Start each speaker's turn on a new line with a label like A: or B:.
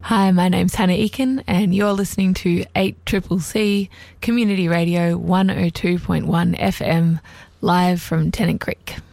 A: Hi, my name's Hannah Eakin and you're listening to 8CCC Community Radio 102.1 FM live from Tennant Creek.